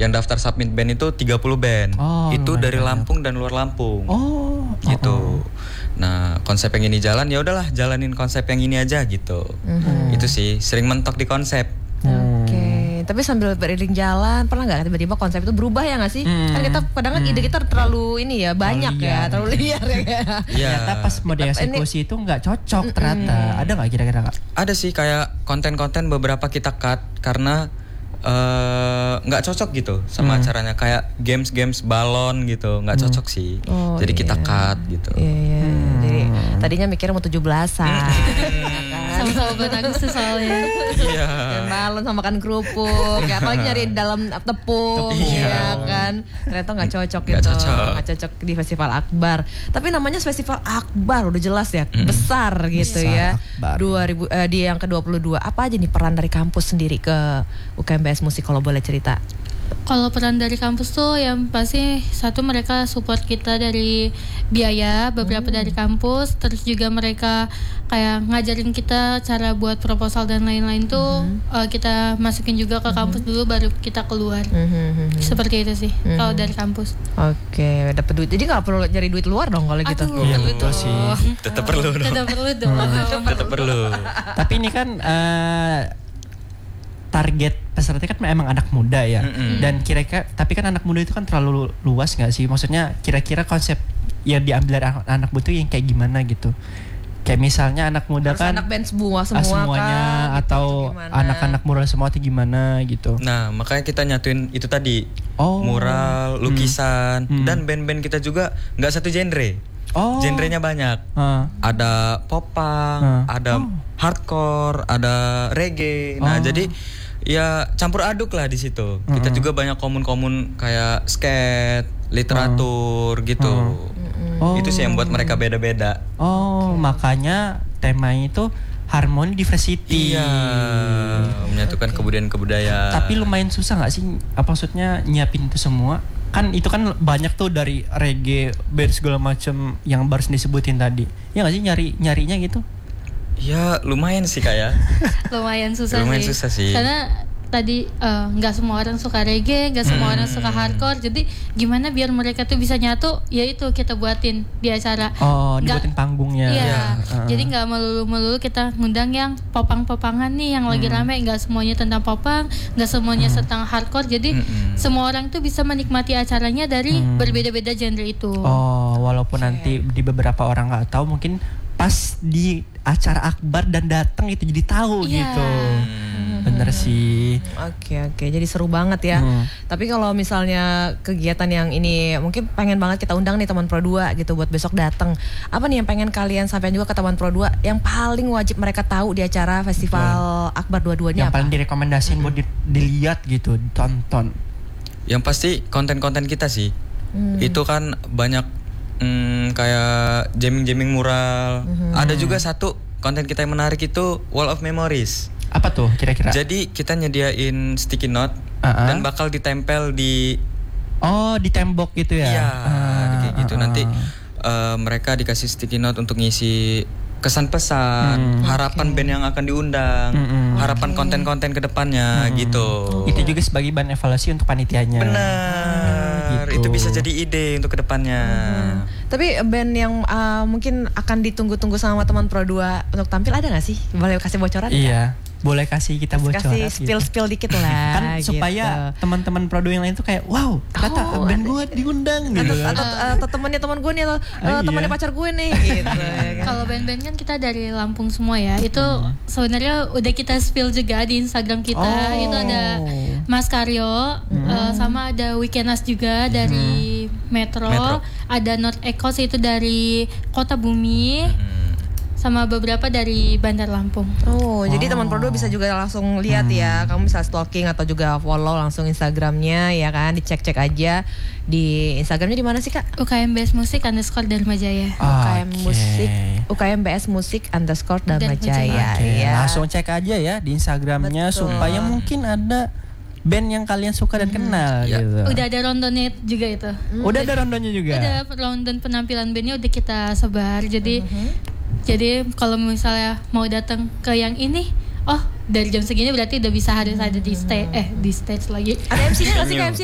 Yang daftar submit band itu 30 band. Itu dari Lampung dan luar Lampung. Gitu. Nah, konsep yang ini jalan, ya udahlah jalanin konsep yang ini aja gitu. Itu sih, sering mentok di konsep. Tapi sambil beriring jalan, pernah nggak tiba-tiba konsep itu berubah ya nggak sih? Kan kita kadang kan ide kita terlalu ini ya, banyak ya, terlalu liar ya. Ternyata pas mau dieksekusi itu nggak cocok ternyata. Ada nggak kira-kira Kak? Ada sih, kayak konten-konten beberapa kita cut karena nggak cocok gitu sama acaranya, kayak games balon gitu, nggak cocok sih. Jadi kita cut gitu. Jadi tadinya mikirnya mau 17-an. Sama-sama buat Agustus soalnya. Dan balon sama makan kerupuk, ya apalagi nyari dalam tepung, ya kan. Ternyata nggak cocok gitu, nggak cocok di Festival Akbar. Tapi namanya Festival Akbar udah jelas ya, besar gitu ya. Di yang ke-22, apa aja nih peran dari kampus sendiri ke UKMBS Musik kalau boleh cerita? Kalau peran dari kampus tuh yang pasti satu, mereka support kita dari biaya beberapa dari kampus, terus juga mereka kayak ngajarin kita cara buat proposal dan lain-lain tuh kita masukin juga ke kampus dulu baru kita keluar. Seperti itu sih kalau dari kampus. Oke, dapat duit. Jadi nggak perlu cari duit luar dong kalau gitu. Iya betul sih. Tetap perlu dong. Tetap perlu. Tapi ini kan target peserta kan memang anak muda ya. Dan kira-kira, tapi kan anak muda itu kan terlalu luas nggak sih? Maksudnya kira-kira konsep yang diambil dari anak muda itu yang kayak gimana gitu? Kayak misalnya anak muda harus kan anak band semuanya kan, atau gitu, anak-anak mural semua itu gimana gitu. Nah, makanya kita nyatuin itu tadi. Mural, lukisan, dan band-band kita juga nggak satu genre. Genrenya banyak. Ada popang, ada hardcore, ada reggae. Nah, jadi ya campur aduk lah di situ. Kita juga banyak komun-komun kayak skate, literatur gitu. Itu sih yang buat mereka beda-beda. Makanya temanya itu harmoni diversity. Iya, menyatukan kebudayaan-kebudayaan. Tapi lumayan susah nggak sih? Apa maksudnya nyiapin itu semua? Kan itu kan banyak tuh dari reggae, band segala macam yang baru disebutin tadi. Ya nggak sih nyarinya gitu? Ya lumayan sih kayak. Lumayan susah sih. Karena tadi nggak semua orang suka reggae, nggak semua orang suka hardcore. Jadi gimana biar mereka tuh bisa nyatu? Ya itu kita buatin di acara. Dibuatin panggungnya. Iya. Jadi nggak melulu kita ngundang yang popang-popangan nih yang lagi rame. Nggak semuanya tentang popang, nggak semuanya tentang hardcore. Jadi semua orang tuh bisa menikmati acaranya dari berbeda-beda genre itu. Walaupun nanti di beberapa orang nggak tahu, mungkin pas di acara Akbar dan datang itu jadi tahu gitu. Bener sih. Oke, jadi seru banget ya. Tapi kalau misalnya kegiatan yang ini mungkin pengen banget kita undang nih teman Pro 2 gitu buat besok datang. Apa nih yang pengen kalian sampaikan juga ke teman Pro 2 yang paling wajib mereka tahu di acara Festival Akbar 22 ini yang apa? Paling direkomendasiin buat dilihat gitu, ditonton. Yang pasti konten-konten kita sih. Itu kan banyak kayak jamming mural. Ada juga satu konten kita yang menarik itu Wall of Memories. Apa tuh kira-kira? Jadi kita nyediain sticky note dan bakal ditempel di di tembok gitu ya. Iya, kayak gitu. Nanti mereka dikasih sticky note untuk ngisi kesan pesan, harapan band yang akan diundang, harapan konten-konten ke depannya gitu. Itu juga sebagai bahan evaluasi untuk panitianya. Benar. Gitu. Itu bisa jadi ide untuk ke depannya. Tapi band yang mungkin akan ditunggu-tunggu sama teman Pro 2 untuk tampil ada gak sih? Boleh kasih bocoran? Iya. Boleh kasih kita bocoran. Kasih spill dikit lah. Kan supaya teman-teman Pro 2 yang lain tuh kayak wow, ternyata band gue diundang gitu. Atau temannya teman gue nih, atau temannya pacar gue nih gitu. Kalau band-band kan kita dari Lampung semua ya. Itu sebenarnya udah kita spill juga di Instagram kita. Itu ada Mas Karyo, sama ada Weekenders juga dari Metro. Ada North Ecos itu dari Kota Bumi. Sama beberapa dari Bandar Lampung. Jadi teman Pro 2 bisa juga langsung lihat ya. Kamu bisa stalking atau juga follow langsung Instagramnya ya kan. Dicek-cek aja. Di Instagramnya di mana sih Kak? UKMBS Musik _ Jaya. UKMBS Musik _ Dharma Jaya. Ya. Langsung cek aja ya di Instagramnya. Betul. Supaya mungkin ada band yang kalian suka dan kenal gitu. Udah ada rondonnya juga itu. Udah ada rondonya juga. Ada rondon penampilan bandnya udah kita sebar. Jadi kalau misalnya mau datang ke yang ini, dari jam segini berarti udah bisa harus ada di stage lagi. Ada MC-nya nggak sih?